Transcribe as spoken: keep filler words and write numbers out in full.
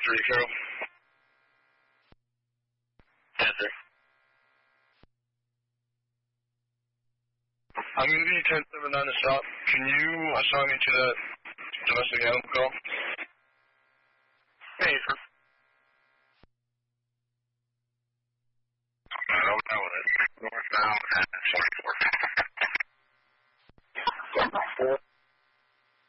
three zero. Answer. I'm going to be ten seven nine to stop. Can you assign me to that domestic animal call? Hey, sir. I don't know it. Northbound at